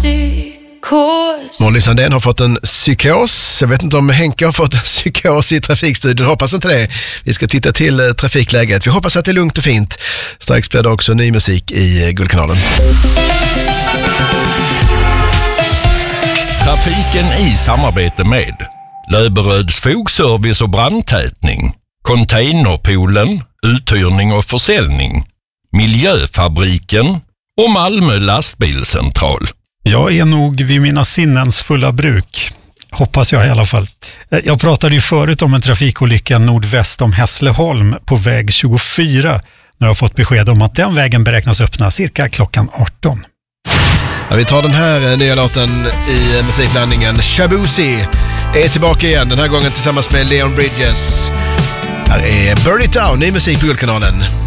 Molly Sandén har fått en psykos. Jag vet inte om Henke har fått en psykos i trafikstudion. Hoppas inte det. Vi ska titta till trafikläget. Vi hoppas att det är lugnt och fint. Strax blir det också ny musik i Guldkanalen. Trafiken i samarbete med Löberöds fogservice och brandtätning, Containerpoolen, uthyrning och försäljning, Miljöfabriken och Malmö lastbilscentral. Jag är nog vid mina sinnens fulla bruk. Hoppas jag i alla fall. Jag pratade ju förut om en trafikolycka nordväst om Hässleholm på väg 24. När jag har fått besked om att den vägen beräknas öppna cirka klockan 18. Ja, vi tar den här nya låten i musiklandningen. Shabuzi är tillbaka igen, den här gången tillsammans med Leon Bridges. Här är Burn It Down i musik på Guldkanalen.